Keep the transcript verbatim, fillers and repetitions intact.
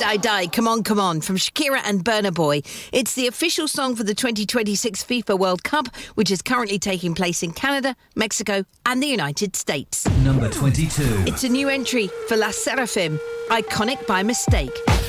Die Die, Come On, Come On from Shakira and Burna Boy. It's the official song for the twenty twenty-six FIFA World Cup, which is currently taking place in Canada, Mexico and the United States. Number twenty-two. It's a new entry for La Seraphim, Iconic by Mistake.